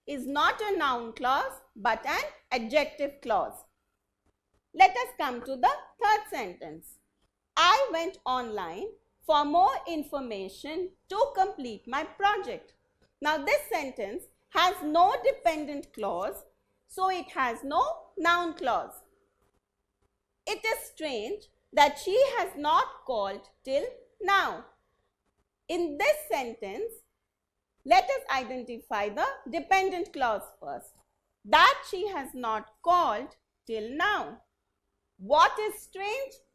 is not a noun clause but an adjective clause. Let us come to the third sentence. I went online for more information to complete my project. Now this sentence has no dependent clause, so it has no noun clause. It is strange that she has not called till now. In this sentence, let us identify the dependent clause first. That she has not called till now. What is strange?